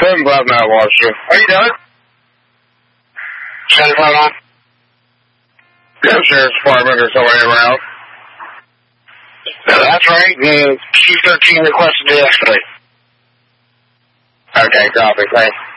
759 Water Street. Are you done? 759? Yeah, Sheriff's Department or somebody around. That's right. Q13 requested to escalate. Okay, copy. Thanks.